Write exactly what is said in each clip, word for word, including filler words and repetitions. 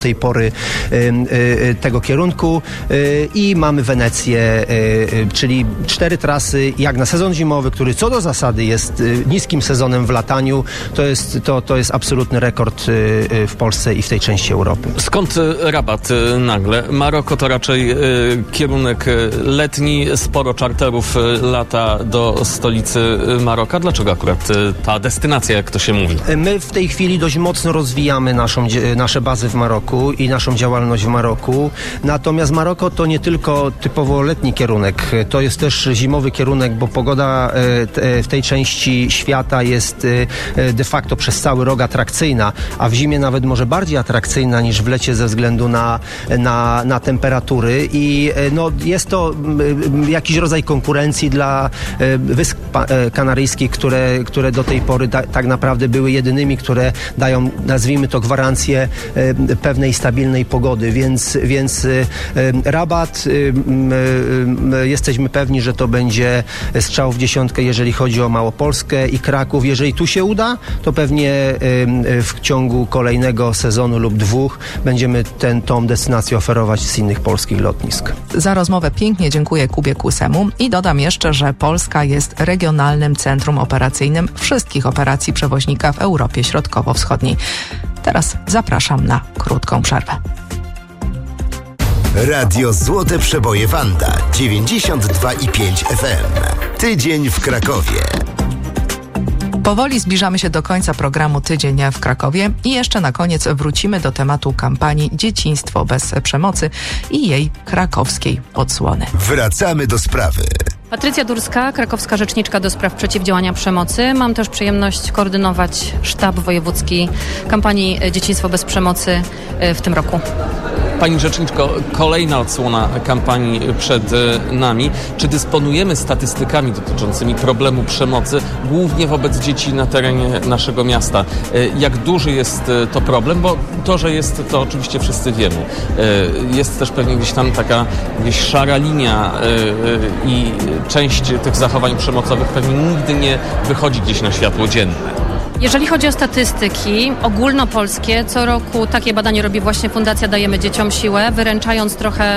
tej pory y, y, tego kierunku y, i mamy Wenecję, y, y, czyli cztery trasy jak na sezon zimowy, który co do zasady jest y, niskim sezonem w lataniu, to jest, to, to jest absolutny rekord y, y, w Polsce i w tej części Europy. Skąd Rabat y, nagle? Maroko to raczej y, kierunek letni, sporo czarterów y, lata do stolicy Maroka. Dlaczego akurat y, ta destynacja, jak to się mówi? My w tej chwili dość mocno rozwijamy naszą, nasze bazy w Maroku i naszą działalność w Maroku. Natomiast Maroko to nie tylko typowo letni kierunek, to jest też zimowy kierunek, bo pogoda w tej części świata jest de facto przez cały rok atrakcyjna, a w zimie nawet może bardziej atrakcyjna niż w lecie ze względu na, na, na temperatury i no, jest to jakiś rodzaj konkurencji dla Wysp Kanaryjskich, które, które do tej pory da, tak naprawdę były jedynymi, które dają, nazwijmy to, gwarancję pewnej stabilnej pogody, więc, więc y, y, Rabat, y, y, y, jesteśmy pewni, że to będzie strzał w dziesiątkę, jeżeli chodzi o Małopolskę i Kraków. Jeżeli tu się uda, to pewnie y, y, w ciągu kolejnego sezonu lub dwóch będziemy ten, tą destynację oferować z innych polskich lotnisk. Za rozmowę pięknie dziękuję Kubie Kłusemu i dodam jeszcze, że Polska jest regionalnym centrum operacyjnym wszystkich operacji przewoźnika w Europie Środkowo-Wschodniej. Teraz zapraszam na krótką przerwę. Radio Złote Przeboje Wanda dziewięćdziesiąt dwa i pięć F M. Tydzień w Krakowie. Powoli zbliżamy się do końca programu Tydzień w Krakowie i jeszcze na koniec wrócimy do tematu kampanii Dzieciństwo bez przemocy i jej krakowskiej odsłony. Wracamy do sprawy. Patrycja Durska, krakowska rzeczniczka do spraw przeciwdziałania przemocy. Mam też przyjemność koordynować sztab wojewódzki kampanii Dzieciństwo bez przemocy w tym roku. Pani rzeczniczko, kolejna odsłona kampanii przed nami. Czy dysponujemy statystykami dotyczącymi problemu przemocy, głównie wobec dzieci na terenie naszego miasta? Jak duży jest to problem? Bo to, że jest, to oczywiście wszyscy wiemy. Jest też pewnie gdzieś tam taka gdzieś szara linia i część tych zachowań przemocowych pewnie nigdy nie wychodzi gdzieś na światło dzienne. Jeżeli chodzi o statystyki ogólnopolskie, co roku takie badanie robi właśnie Fundacja Dajemy Dzieciom Siłę, wyręczając trochę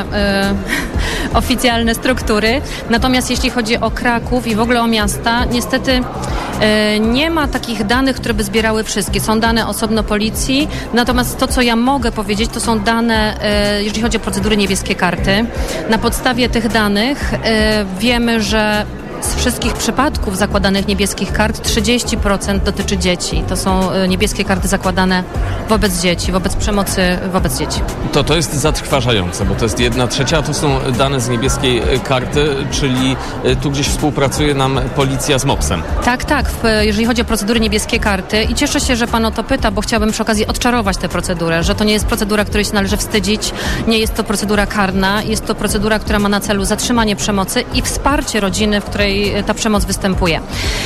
y, oficjalne struktury. Natomiast jeśli chodzi o Kraków i w ogóle o miasta, niestety y, nie ma takich danych, które by zbierały wszystkie. Są dane osobno policji, natomiast to, co ja mogę powiedzieć, to są dane, y, jeżeli chodzi o procedury niebieskie karty. Na podstawie tych danych y, wiemy, że z wszystkich przypadków zakładanych niebieskich kart trzydzieści procent dotyczy dzieci. To są niebieskie karty zakładane wobec dzieci, wobec przemocy wobec dzieci. To to jest zatrważające, bo to jest jedna trzecia, a to są dane z niebieskiej karty, czyli tu gdzieś współpracuje nam policja z mopsem. Tak, tak, jeżeli chodzi o procedury niebieskie karty i cieszę się, że pan o to pyta, bo chciałabym przy okazji odczarować tę procedurę, że to nie jest procedura, której się należy wstydzić, nie jest to procedura karna, jest to procedura, która ma na celu zatrzymanie przemocy i wsparcie rodziny, w której ta przemoc występuje.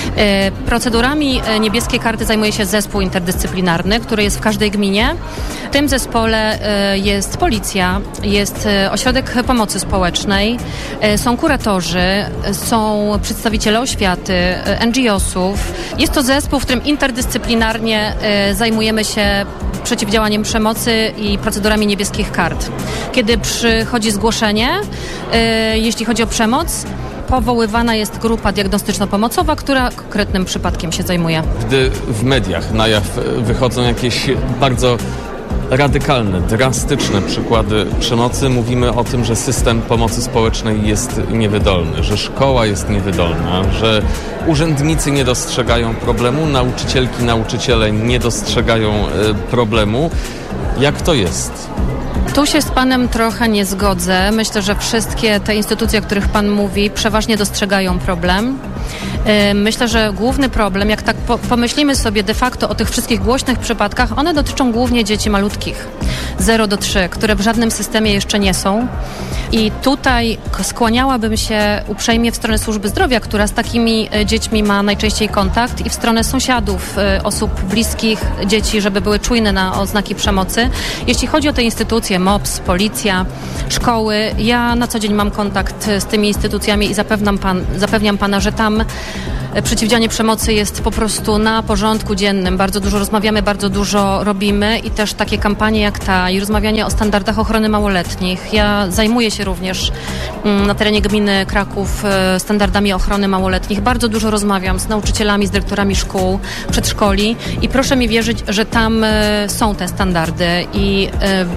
Procedurami niebieskie karty zajmuje się zespół interdyscyplinarny, który jest w każdej gminie. W tym zespole jest policja, jest ośrodek pomocy społecznej, są kuratorzy, są przedstawiciele oświaty, N G O sów. Jest to zespół, w którym interdyscyplinarnie zajmujemy się przeciwdziałaniem przemocy i procedurami niebieskich kart. Kiedy przychodzi zgłoszenie, jeśli chodzi o przemoc, powoływana jest grupa diagnostyczno-pomocowa, która konkretnym przypadkiem się zajmuje. Gdy w mediach na jaw wychodzą jakieś bardzo radykalne, drastyczne przykłady przemocy, mówimy o tym, że system pomocy społecznej jest niewydolny, że szkoła jest niewydolna, że urzędnicy nie dostrzegają problemu, nauczycielki, nauczyciele nie dostrzegają problemu. Jak to jest? Tu się z panem trochę nie zgodzę. Myślę, że wszystkie te instytucje, o których pan mówi, przeważnie dostrzegają problem. Myślę, że główny problem, jak tak pomyślimy sobie de facto o tych wszystkich głośnych przypadkach, one dotyczą głównie dzieci malutkich, zero do trzech, które w żadnym systemie jeszcze nie są. I tutaj skłaniałabym się uprzejmie w stronę służby zdrowia, która z takimi dziećmi ma najczęściej kontakt, i w stronę sąsiadów, osób bliskich dzieci, żeby były czujne na oznaki przemocy. Jeśli chodzi o te instytucje, M O P S, policja, szkoły, ja na co dzień mam kontakt z tymi instytucjami i zapewniam, pan, zapewniam pana, że tam przeciwdziałanie przemocy jest po prostu na porządku dziennym. Bardzo dużo rozmawiamy, bardzo dużo robimy i też takie kampanie jak ta i rozmawianie o standardach ochrony małoletnich. Ja zajmuję się również na terenie gminy Kraków standardami ochrony małoletnich. Bardzo dużo rozmawiam z nauczycielami, z dyrektorami szkół, przedszkoli i proszę mi wierzyć, że tam są te standardy i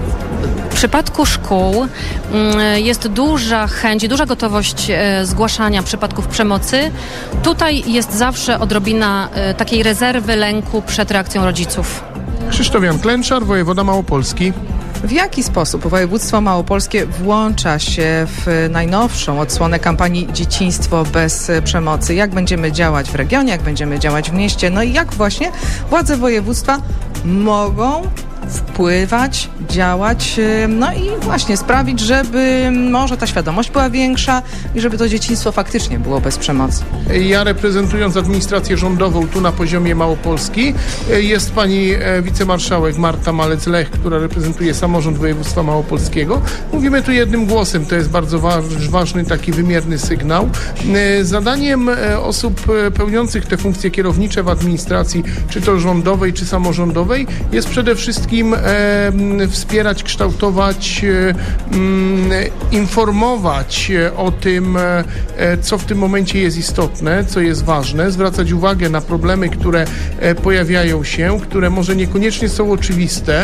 w przypadku szkół jest duża chęć i duża gotowość zgłaszania przypadków przemocy. Tutaj jest zawsze odrobina takiej rezerwy, lęku przed reakcją rodziców. Krzysztof Jan Klęczar, wojewoda małopolski. W jaki sposób województwo małopolskie włącza się w najnowszą odsłonę kampanii Dzieciństwo bez przemocy? Jak będziemy działać w regionie, jak będziemy działać w mieście? No i jak właśnie władze województwa mogą wpływać, działać, no i właśnie sprawić, żeby może ta świadomość była większa i żeby to dzieciństwo faktycznie było bez przemocy. Ja reprezentując administrację rządową tu na poziomie Małopolski, jest pani wicemarszałek Marta Malec-Lech, która reprezentuje samorząd województwa małopolskiego. Mówimy tu jednym głosem, to jest bardzo ważny, taki wymierny sygnał. Zadaniem osób pełniących te funkcje kierownicze w administracji, czy to rządowej, czy samorządowej, jest przede wszystkim E, wspierać, kształtować, e, informować o tym, e, co w tym momencie jest istotne, co jest ważne, zwracać uwagę na problemy, które e, pojawiają się, które może niekoniecznie są oczywiste. E,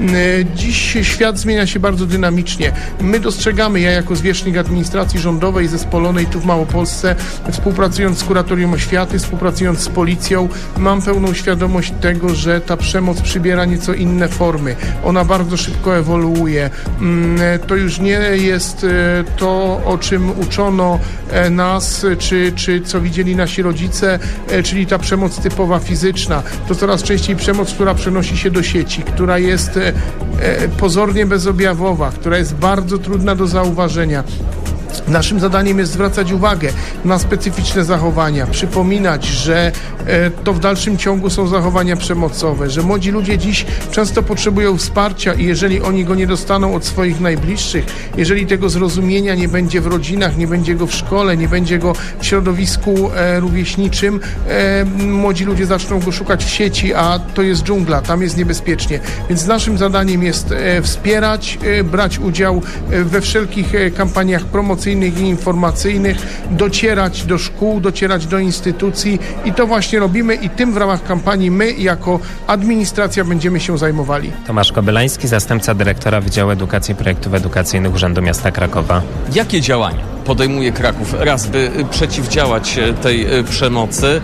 dziś świat zmienia się bardzo dynamicznie. My dostrzegamy, ja jako zwierzchnik administracji rządowej zespolonej tu w Małopolsce, współpracując z Kuratorium Oświaty, współpracując z policją, mam pełną świadomość tego, że ta przemoc przybiera nieco inne formy. Ona bardzo szybko ewoluuje. To już nie jest to, o czym uczono nas, czy, czy co widzieli nasi rodzice, czyli ta przemoc typowa fizyczna. To coraz częściej przemoc, która przenosi się do sieci, która jest pozornie bezobjawowa, która jest bardzo trudna do zauważenia. Naszym zadaniem jest zwracać uwagę na specyficzne zachowania, przypominać, że e, to w dalszym ciągu są zachowania przemocowe, że młodzi ludzie dziś często potrzebują wsparcia i jeżeli oni go nie dostaną od swoich najbliższych, jeżeli tego zrozumienia nie będzie w rodzinach, nie będzie go w szkole, nie będzie go w środowisku e, rówieśniczym, e, młodzi ludzie zaczną go szukać w sieci, a to jest dżungla, tam jest niebezpiecznie. Więc naszym zadaniem jest e, wspierać, e, brać udział e, we wszelkich e, kampaniach promocyjnych i informacyjnych, docierać do szkół, docierać do instytucji i to właśnie robimy i tym w ramach kampanii my jako administracja będziemy się zajmowali. Tomasz Kobylański, zastępca dyrektora Wydziału Edukacji i Projektów Edukacyjnych Urzędu Miasta Krakowa. Jakie działania podejmuje Kraków? Raz, by przeciwdziałać tej przemocy.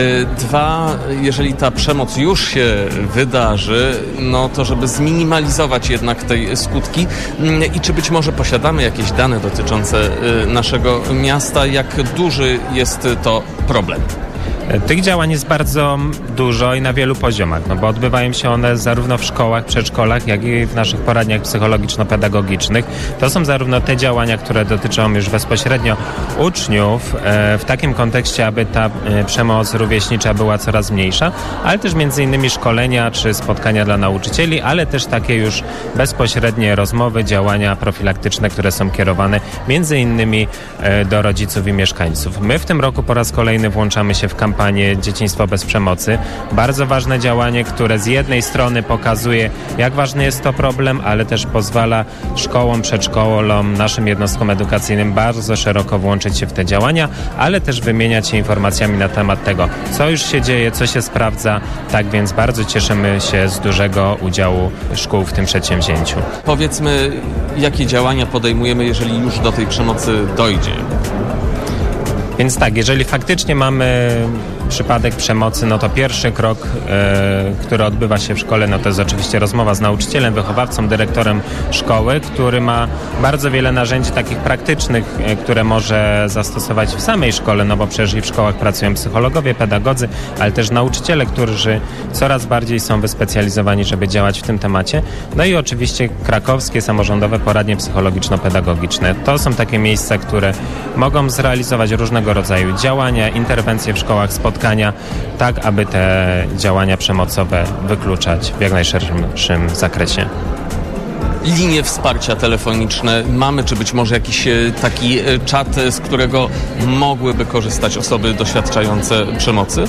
Dwa, jeżeli ta przemoc już się wydarzy, no to żeby zminimalizować jednak tej skutki. I czy być może posiadamy jakieś dane dotyczące naszego miasta? Jak duży jest to problem? Tych działań jest bardzo dużo i na wielu poziomach, no bo odbywają się one zarówno w szkołach, przedszkolach, jak i w naszych poradniach psychologiczno-pedagogicznych. To są zarówno te działania, które dotyczą już bezpośrednio uczniów e, w takim kontekście, aby ta e, przemoc rówieśnicza była coraz mniejsza, ale też między innymi szkolenia czy spotkania dla nauczycieli, ale też takie już bezpośrednie rozmowy, działania profilaktyczne, które są kierowane między innymi e, do rodziców i mieszkańców. My w tym roku po raz kolejny włączamy się w kampanię Dzieciństwo bez przemocy. Bardzo ważne działanie, które z jednej strony pokazuje, jak ważny jest to problem, ale też pozwala szkołom, przedszkolom, naszym jednostkom edukacyjnym bardzo szeroko włączyć się w te działania, ale też wymieniać się informacjami na temat tego, co już się dzieje, co się sprawdza. Tak więc bardzo cieszymy się z dużego udziału szkół w tym przedsięwzięciu. Powiedzmy, jakie działania podejmujemy, jeżeli już do tej przemocy dojdzie? Więc tak, jeżeli faktycznie mamy przypadek przemocy, no to pierwszy krok, e, który odbywa się w szkole, no to jest oczywiście rozmowa z nauczycielem, wychowawcą, dyrektorem szkoły, który ma bardzo wiele narzędzi takich praktycznych, e, które może zastosować w samej szkole, no bo przecież i w szkołach pracują psychologowie, pedagodzy, ale też nauczyciele, którzy coraz bardziej są wyspecjalizowani, żeby działać w tym temacie. No i oczywiście krakowskie samorządowe poradnie psychologiczno-pedagogiczne. To są takie miejsca, które mogą zrealizować różnego rodzaju działania, interwencje w szkołach, spotkania, tak aby te działania przemocowe wykluczać w jak najszerszym zakresie. Linie wsparcia telefoniczne mamy, czy być może jakiś taki czat, z którego mogłyby korzystać osoby doświadczające przemocy?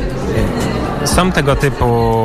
Są tego typu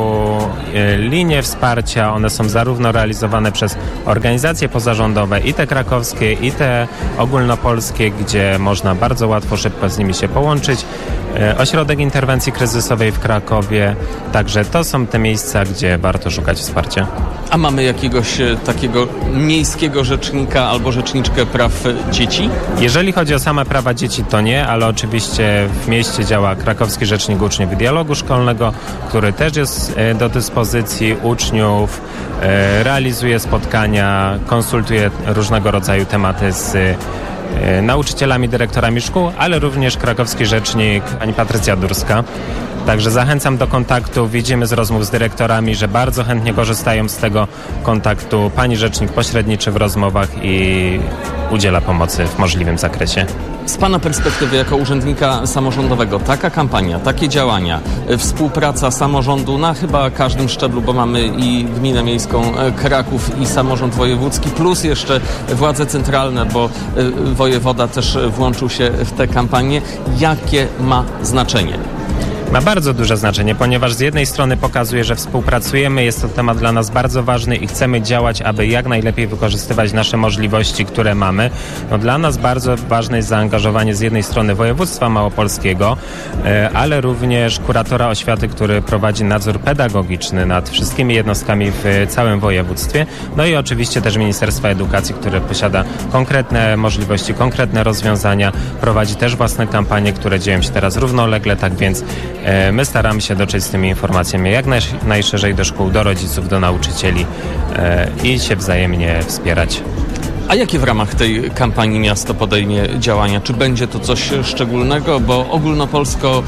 linie wsparcia, one są zarówno realizowane przez organizacje pozarządowe, i te krakowskie, i te ogólnopolskie, gdzie można bardzo łatwo, szybko z nimi się połączyć. Ośrodek Interwencji Kryzysowej w Krakowie, także to są te miejsca, gdzie warto szukać wsparcia. A mamy jakiegoś takiego miejskiego rzecznika albo rzeczniczkę praw dzieci? Jeżeli chodzi o same prawa dzieci, to nie, ale oczywiście w mieście działa Krakowski Rzecznik Uczniów i Dialogu Szkolnego, który też jest do dyspozycji uczniów, realizuje spotkania, konsultuje różnego rodzaju tematy z nauczycielami, dyrektorami szkół, ale również krakowski rzecznik pani Patrycja Durska. Także zachęcam do kontaktu. Widzimy z rozmów z dyrektorami, że bardzo chętnie korzystają z tego kontaktu. Pani rzecznik pośredniczy w rozmowach i udziela pomocy w możliwym zakresie. Z Pana perspektywy jako urzędnika samorządowego taka kampania, takie działania, współpraca samorządu na chyba każdym szczeblu, bo mamy i Gminę Miejską Kraków i samorząd wojewódzki, plus jeszcze władze centralne, bo wojewoda też włączył się w tę kampanię. Jakie ma znaczenie? Ma bardzo duże znaczenie, ponieważ z jednej strony pokazuje, że współpracujemy, jest to temat dla nas bardzo ważny i chcemy działać, aby jak najlepiej wykorzystywać nasze możliwości, które mamy. No, dla nas bardzo ważne jest zaangażowanie z jednej strony województwa małopolskiego, ale również kuratora oświaty, który prowadzi nadzór pedagogiczny nad wszystkimi jednostkami w całym województwie. No i oczywiście też Ministerstwa Edukacji, które posiada konkretne możliwości, konkretne rozwiązania, prowadzi też własne kampanie, które dzieją się teraz równolegle, tak więc my staramy się dotrzeć z tymi informacjami jak naj, najszerzej do szkół, do rodziców, do nauczycieli e, i się wzajemnie wspierać. A jakie w ramach tej kampanii miasto podejmie działania? Czy będzie to coś szczególnego? Bo ogólnopolsko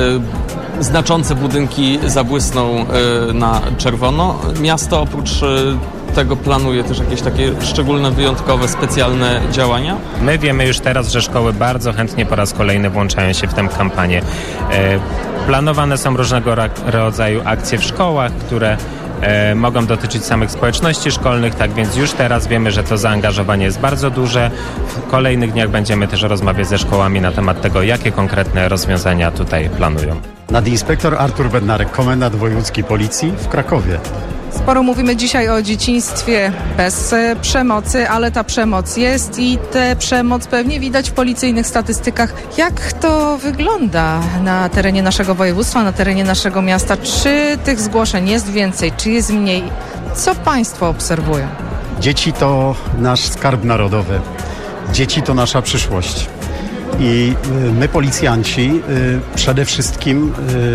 e, znaczące budynki zabłysną e, na czerwono. Miasto oprócz e, tego planuje też jakieś takie szczególne, wyjątkowe, specjalne działania? My wiemy już teraz, że szkoły bardzo chętnie po raz kolejny włączają się w tę kampanię. E, planowane są różnego rodzaju akcje w szkołach, które e, mogą dotyczyć samych społeczności szkolnych, tak więc już teraz wiemy, że to zaangażowanie jest bardzo duże. W kolejnych dniach będziemy też rozmawiać ze szkołami na temat tego, jakie konkretne rozwiązania tutaj planują. Nadinspektor Artur Bednarek, komendant wojewódzki Policji w Krakowie. Sporo mówimy dzisiaj o dzieciństwie bez e, przemocy, ale ta przemoc jest i tę przemoc pewnie widać w policyjnych statystykach. Jak to wygląda na terenie naszego województwa, na terenie naszego miasta? Czy tych zgłoszeń jest więcej, czy jest mniej? Co Państwo obserwują? Dzieci to nasz skarb narodowy. Dzieci to nasza przyszłość. I y, my, policjanci, y, przede wszystkim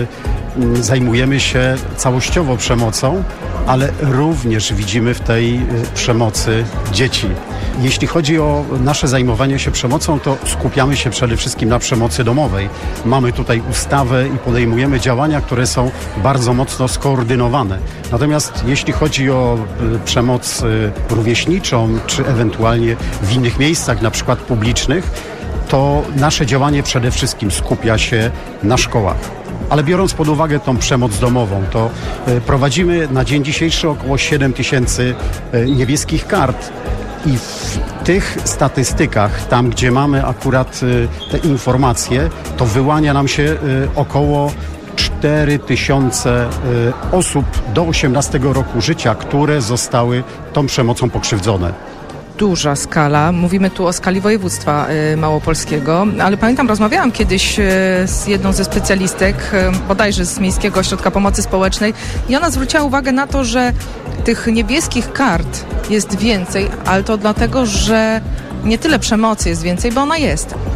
y, y, zajmujemy się całościowo przemocą, ale również widzimy w tej y, przemocy dzieci. Jeśli chodzi o nasze zajmowanie się przemocą, to skupiamy się przede wszystkim na przemocy domowej. Mamy tutaj ustawę i podejmujemy działania, które są bardzo mocno skoordynowane. Natomiast jeśli chodzi o y, przemoc y, rówieśniczą, czy ewentualnie w innych miejscach, na przykład publicznych, to nasze działanie przede wszystkim skupia się na szkołach. Ale biorąc pod uwagę tą przemoc domową, to y, prowadzimy na dzień dzisiejszy około siedem tysięcy y, niebieskich kart. I w tych statystykach, tam gdzie mamy akurat y, te informacje, to wyłania nam się y, około cztery tysiące y, osób do osiemnastego roku życia, które zostały tą przemocą pokrzywdzone. Duża skala. Mówimy tu o skali województwa y, małopolskiego, ale pamiętam, rozmawiałam kiedyś y, z jedną ze specjalistek, y, bodajże z Miejskiego Ośrodka Pomocy Społecznej, i ona zwróciła uwagę na to, że tych niebieskich kart jest więcej, ale to dlatego, że nie tyle przemocy jest więcej, bo ona jest,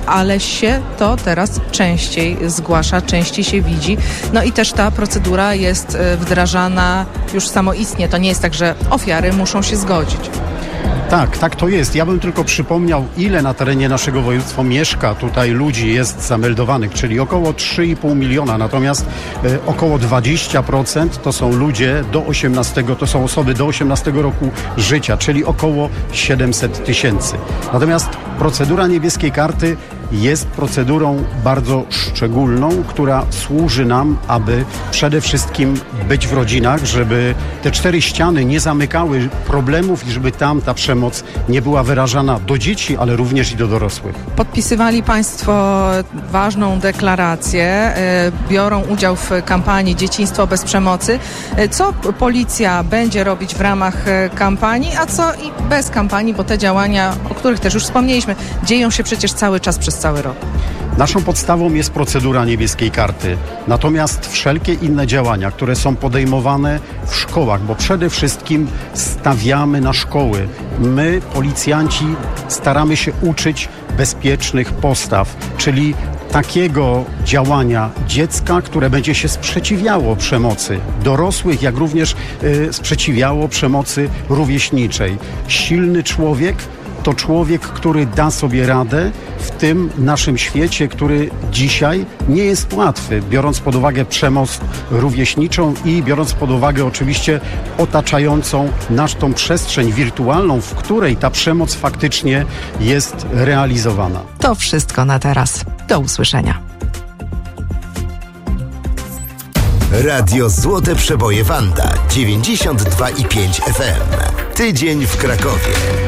ale się to teraz częściej zgłasza, częściej się widzi. No i też ta procedura jest wdrażana już samoistnie. To nie jest tak, że ofiary muszą się zgodzić. Tak, tak to jest. Ja bym tylko przypomniał, ile na terenie naszego województwa mieszka tutaj ludzi jest zameldowanych, czyli około trzy i pół miliona, natomiast e, około dwadzieścia procent to są ludzie do osiemnastego, to są osoby do osiemnastego roku życia, czyli około siedemset tysięcy. Natomiast procedura niebieskiej karty jest procedurą bardzo szczególną, która służy nam, aby przede wszystkim być w rodzinach, żeby te cztery ściany nie zamykały problemów i żeby tam ta przemoc nie była wyrażana do dzieci, ale również i do dorosłych. Podpisywali Państwo ważną deklarację, biorą udział w kampanii Dzieciństwo bez przemocy. Co policja będzie robić w ramach kampanii, a co i bez kampanii, bo te działania, o których też już wspomnieliśmy, dzieją się przecież cały czas przez cały rok. Naszą podstawą jest procedura niebieskiej karty. Natomiast wszelkie inne działania, które są podejmowane w szkołach, bo przede wszystkim stawiamy na szkoły. My, policjanci, staramy się uczyć bezpiecznych postaw, czyli takiego działania dziecka, które będzie się sprzeciwiało przemocy dorosłych, jak również y, sprzeciwiało przemocy rówieśniczej. Silny człowiek to człowiek, który da sobie radę w tym naszym świecie, który dzisiaj nie jest łatwy, biorąc pod uwagę przemoc rówieśniczą i biorąc pod uwagę oczywiście otaczającą nas tą przestrzeń wirtualną, w której ta przemoc faktycznie jest realizowana. To wszystko na teraz. Do usłyszenia. Radio Złote Przeboje Wanda dziewięćdziesiąt dwa i pięć F M. Tydzień w Krakowie.